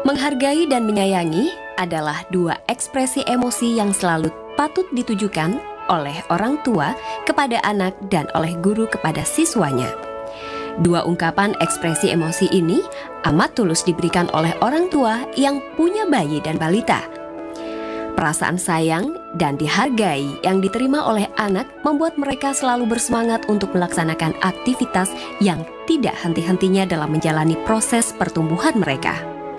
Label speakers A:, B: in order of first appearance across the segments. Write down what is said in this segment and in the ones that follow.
A: Menghargai dan menyayangi adalah dua ekspresi emosi yang selalu patut ditujukan oleh orang tua kepada anak dan oleh guru kepada siswanya. Dua ungkapan ekspresi emosi ini amat tulus diberikan oleh orang tua yang punya bayi dan balita. Perasaan sayang dan dihargai yang diterima oleh anak membuat mereka selalu bersemangat untuk melaksanakan aktivitas yang tidak henti-hentinya dalam menjalani proses pertumbuhan mereka.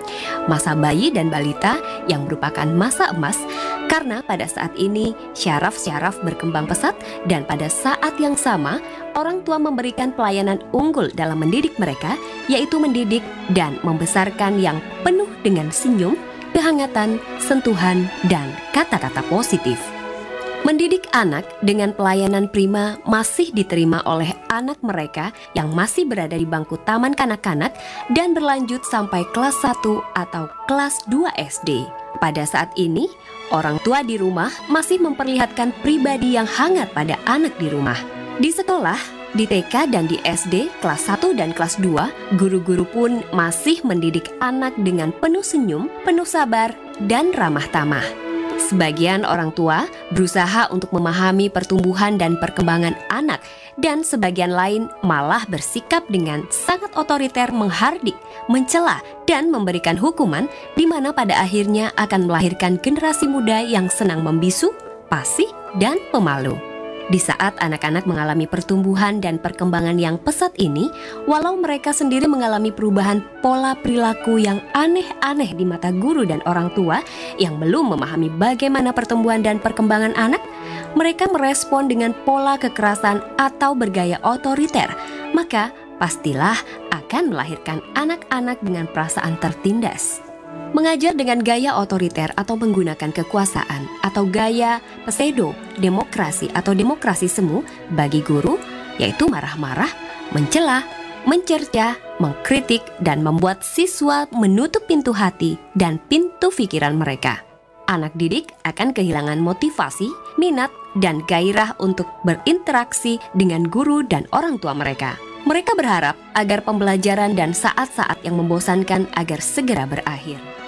A: Masa bayi dan balita yang merupakan masa emas karena pada saat ini syaraf-syaraf berkembang pesat dan pada saat yang sama orang tua memberikan pelayanan unggul dalam mendidik mereka, yaitu mendidik dan membesarkan yang penuh dengan senyum, kehangatan, sentuhan, dan kata-kata positif. Mendidik anak dengan pelayanan prima masih diterima oleh anak mereka yang masih berada di bangku taman kanak-kanak dan berlanjut sampai kelas 1 atau kelas 2 SD. Pada saat ini, orang tua di rumah masih memperlihatkan pribadi yang hangat pada anak di rumah. Di sekolah, di TK dan di SD kelas 1 dan kelas 2, guru-guru pun masih mendidik anak dengan penuh senyum, penuh sabar, dan ramah tamah. Sebagian orang tua berusaha untuk memahami pertumbuhan dan perkembangan anak, dan sebagian lain malah bersikap dengan sangat otoriter, menghardik, mencela, dan memberikan hukuman, di mana pada akhirnya akan melahirkan generasi muda yang senang membisu, fasih, dan pemalu. Di saat anak-anak mengalami pertumbuhan dan perkembangan yang pesat ini, walau mereka sendiri mengalami perubahan pola perilaku yang aneh-aneh di mata guru dan orang tua yang belum memahami bagaimana pertumbuhan dan perkembangan anak, mereka merespon dengan pola kekerasan atau bergaya otoriter, maka pastilah akan melahirkan anak-anak dengan perasaan tertindas. Mengajar dengan gaya otoriter atau menggunakan kekuasaan atau gaya pseudo demokrasi atau demokrasi semu bagi guru, yaitu marah-marah, mencela, mencerca, mengkritik, dan membuat siswa menutup pintu hati dan pintu pikiran mereka. Anak didik akan kehilangan motivasi, minat, dan gairah untuk berinteraksi dengan guru dan orang tua mereka. Mereka berharap agar pembelajaran dan saat-saat yang membosankan agar segera berakhir.